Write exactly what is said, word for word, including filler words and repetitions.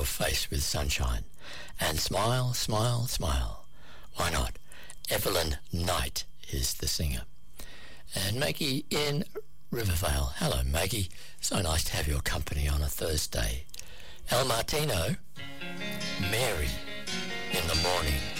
your face with sunshine. And smile, smile, smile. Why not? Evelyn Knight is the singer. And Maggie in Rivervale. Hello, Maggie. So nice to have your company on a Thursday. El Martino, Mary in the morning.